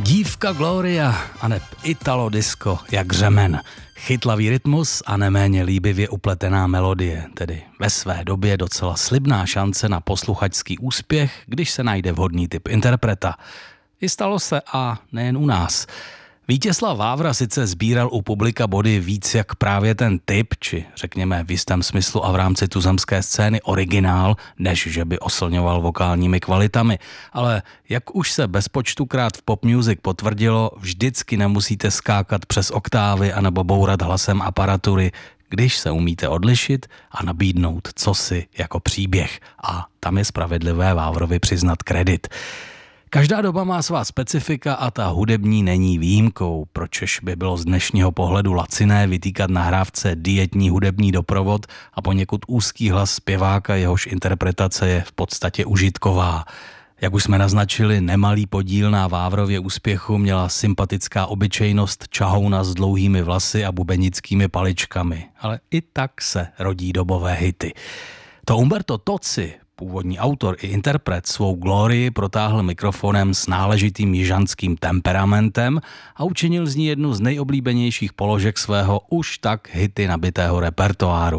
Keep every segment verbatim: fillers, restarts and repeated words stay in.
Dívka Gloria aneb Italo disco jak řemen. Chytlavý rytmus a neméně líbivě upletená melodie, tedy ve své době docela slibná šance na posluchačský úspěch, když se najde vhodný typ interpreta. I stalo se a nejen u nás. Vítězslav Vávra sice sbíral u publika body víc jak právě ten typ, či řekněme v jistém smyslu a v rámci tuzemské scény originál, než že by oslňoval vokálními kvalitami, ale jak už se bezpočtukrát v pop music potvrdilo, vždycky nemusíte skákat přes oktávy anebo bourat hlasem aparatury, když se umíte odlišit a nabídnout cosi jako příběh. A tam je spravedlivé Vávrovi přiznat kredit. Každá doba má svá specifika a ta hudební není výjimkou, pročež by bylo z dnešního pohledu laciné vytýkat nahrávce dietní hudební doprovod a poněkud úzký hlas zpěváka, jehož interpretace je v podstatě užitková. Jak už jsme naznačili, nemalý podíl na Vávrově úspěchu měla sympatická obyčejnost čahouna s dlouhými vlasy a bubenickými paličkami, ale i tak se rodí dobové hity. To Umberto Tozzi, původní autor i interpret, svou Glorii protáhl mikrofonem s náležitým jižanským temperamentem a učinil z ní jednu z nejoblíbenějších položek svého už tak hity nabitého repertoáru.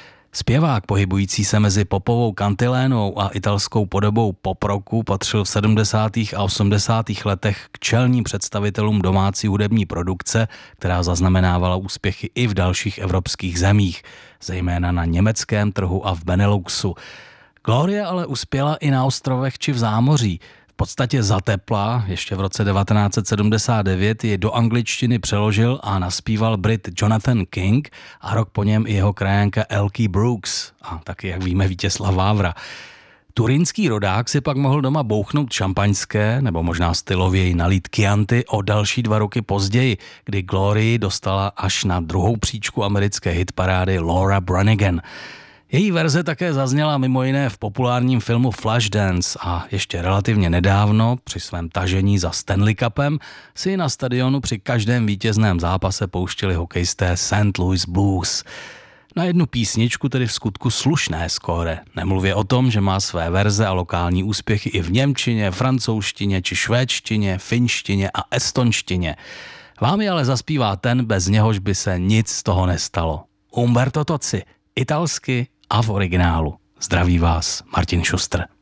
Zpěvák pohybující se mezi popovou kantilénou a italskou podobou pop-rocku patřil v sedmdesátých a osmdesátých letech k čelním představitelům domácí hudební produkce, která zaznamenávala úspěchy i v dalších evropských zemích, zejména na německém trhu a v Beneluxu. Gloria ale uspěla i na ostrovech či v zámoří. V podstatě zatepla, ještě v roce devatenáct set sedmdesát devět ji do angličtiny přeložil a naspíval Brit Jonathan King a rok po něm i jeho krajanka Elkie Brooks a taky, jak víme, Vítězslav Vávra. Turínský rodák si pak mohl doma bouchnout šampaňské, nebo možná stylověji nalít Chianti o další dva roky později, kdy Glorii dostala až na druhou příčku americké hitparády Laura Branigan. Její verze také zazněla mimo jiné v populárním filmu Flashdance a ještě relativně nedávno při svém tažení za Stanley Cupem si na stadionu při každém vítězném zápase pouštěli hokejisté Saint Louis Blues. Na jednu písničku tedy v skutku slušné skóre. Nemluvě o tom, že má své verze a lokální úspěchy i v němčině, francouzštině či švédštině, finštině a estonštině. Vám je ale zaspívá ten, bez něhož by se nic z toho nestalo. Umberto Tozzi, italsky a v originálu. Zdraví vás Martin Šustr.